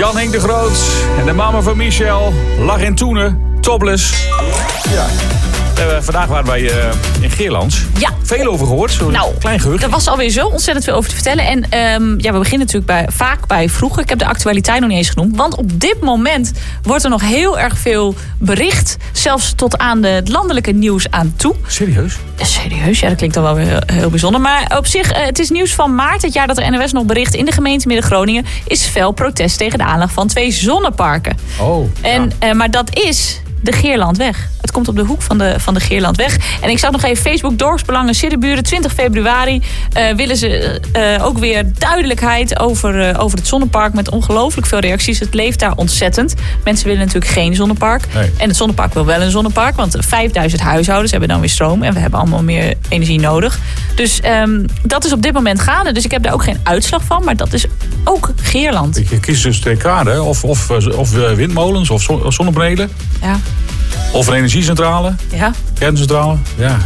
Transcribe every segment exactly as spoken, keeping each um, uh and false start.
Jan-Henk de Groot en de mama van Michel lag in Toenen, topless. Ja. Uh, vandaag waren wij uh, in Geerlands. Ja. Veel over gehoord, zo'n nou, klein gerucht. Er was alweer zo ontzettend veel over te vertellen. En um, ja, we beginnen natuurlijk bij, vaak bij vroeger. Ik heb de actualiteit nog niet eens genoemd. Want op dit moment wordt er nog heel erg veel bericht. Zelfs tot aan de landelijke nieuws aan toe. Serieus? Serieus? Ja, dat klinkt dan wel weer heel, heel bijzonder. Maar op zich, uh, het is nieuws van maart. Het jaar dat de N O S nog bericht in de gemeente Midden-Groningen is fel protest tegen de aanleg van twee zonneparken. Oh. En, ja. uh, maar dat is de Geerlandweg. Het komt op de hoek van de, van de Geerlandweg. En ik zag nog even Facebook, Dorpsbelangen, Siddeburen, twintig februari... Uh, willen ze uh, ook weer duidelijkheid over, uh, over het zonnepark... met ongelooflijk veel reacties. Het leeft daar ontzettend. Mensen willen natuurlijk geen zonnepark. Nee. En het zonnepark wil wel een zonnepark... want vijfduizend huishoudens hebben dan weer stroom... en we hebben allemaal meer energie nodig. Dus um, dat is op dit moment gaande. Dus ik heb daar ook geen uitslag van, maar dat is ook Geerland. Je kiest dus twee kaarten, of, of, of windmolens of zonnepanelen... Ja. Of een energiecentrale? Ja. Kerncentrale? Ja.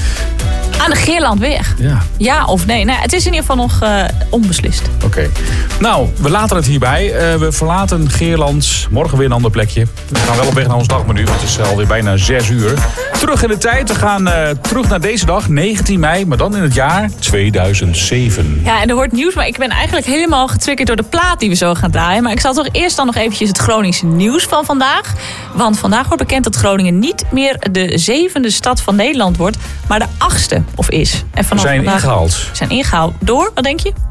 Aan de Geerlandweg? Ja. Ja of nee? Nou, het is in ieder geval nog uh, onbeslist. Oké. Okay. Nou, we laten het hierbij. Uh, we verlaten Geerlands. Morgen weer een ander plekje. We gaan wel op weg naar ons dagmenu, want het is alweer bijna zes uur. Terug in de tijd. We gaan uh, terug naar deze dag, negentien mei, maar dan in het jaar tweeduizend zeven. Ja, en er hoort nieuws, maar ik ben eigenlijk helemaal getriggerd door de plaat die we zo gaan draaien. Maar ik zal toch eerst dan nog eventjes het Groningse nieuws van vandaag. Want vandaag wordt bekend dat Groningen niet meer de zevende stad van Nederland wordt, maar de achtste. Of is. En we zijn ingehaald. We zijn ingehaald door, wat denk je?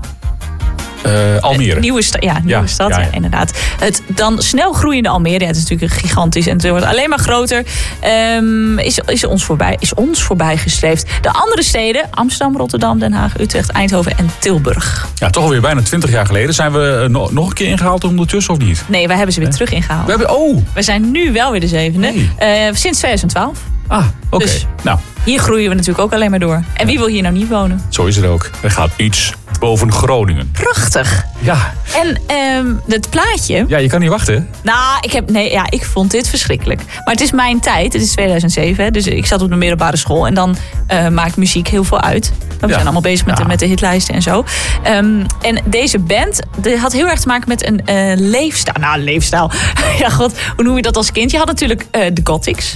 Uh, Almere. Nieuwe, sta- ja, nieuwe ja, stad, ja, ja. ja, inderdaad. Het dan snel groeiende Almere, ja, het is natuurlijk gigantisch en het wordt alleen maar groter, um, is, is, ons voorbij, is ons voorbij gestreefd. De andere steden, Amsterdam, Rotterdam, Den Haag, Utrecht, Eindhoven en Tilburg. Ja, toch alweer bijna twintig jaar geleden. Zijn we uh, no- nog een keer ingehaald ondertussen of niet? Nee, wij hebben ze weer nee? terug ingehaald. We, hebben, oh. we zijn nu wel weer de zevende. Nee. Uh, sinds twintig twaalf. Ah, oké. Okay. Dus nou. Hier groeien we natuurlijk ook alleen maar door. En wie wil hier nou niet wonen? Zo is het ook. Er gaat iets boven Groningen. Prachtig. Ja. En um, het plaatje... Ja, je kan niet wachten. Nou, ik, heb, nee, ja, ik vond dit verschrikkelijk. Maar het is mijn tijd. Het is tweeduizend zeven. Dus ik zat op de middelbare school. En dan uh, maakt muziek heel veel uit. We ja. zijn allemaal bezig met, ja. de, met de hitlijsten en zo. Um, en deze band die had heel erg te maken met een uh, leefstijl. Nou, leefstijl. Ja, god. Hoe noem je dat als kind? Je had natuurlijk uh, de Gothics.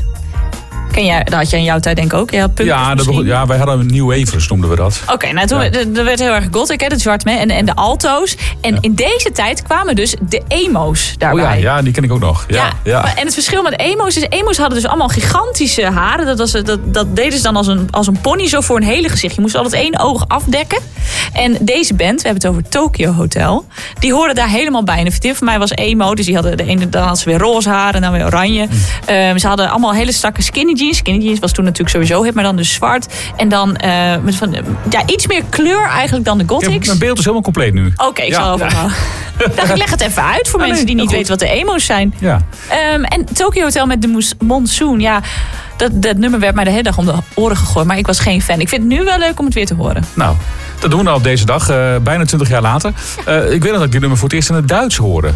Ken jij, dat had je in jouw tijd denk ik ook. Ja, ja, dat begon, ja, wij hadden New Wavers, noemden we dat. Oké, okay, nou toen ja. er werd heel erg gothic, hè, de zwarte en, en de alto's. En ja. in deze tijd kwamen dus de emo's daarbij. Oh ja, ja, die ken ik ook nog. Ja, ja, ja. En het verschil met emo's is, emo's hadden dus allemaal gigantische haren. Dat, was, dat, dat deden ze dan als een, als een pony zo voor een hele gezicht. Je moest altijd één oog afdekken. En deze band, we hebben het over Tokyo Hotel, die hoorden daar helemaal bij. En een vriendin van mij was emo, dus die hadden de ene, dan had ze weer roze haar en dan weer oranje. Mm. Um, ze hadden allemaal hele strakke skinny jeans. Skinny jeans was toen natuurlijk sowieso hip, maar dan dus zwart. En dan uh, met van, ja, iets meer kleur eigenlijk dan de Gothics. Mijn beeld is helemaal compleet nu. Oké, okay, ik ja. zal overhouden. Dacht, ik leg het even uit voor ja, mensen nee, die niet weten wat de emo's zijn. Ja. Um, en Tokyo Hotel met de Monsoon, ja, dat, dat nummer werd mij de hele dag om de oren gegooid, maar ik was geen fan. Ik vind het nu wel leuk om het weer te horen. Nou, dat doen we nou op deze dag, uh, bijna twintig jaar later. Uh, ik weet nog dat ik dit nummer voor het eerst in het Duits hoorde.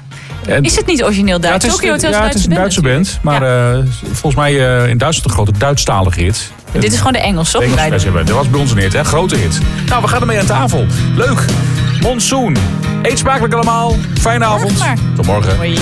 En is het niet origineel Duits? Ja, het is, Tokyo Hotel is, ja, het is een Duitse band, band maar ja. uh, volgens mij uh, in Duitsland een grote Duitsstalige hit. En dit is gewoon de Engels, toch? De Engels, dat was bij ons een hit, hè? Grote hit. Nou, we gaan ermee aan tafel. Leuk. Monsoon. Eet smakelijk allemaal. Fijne avond. Tot morgen. Hoi.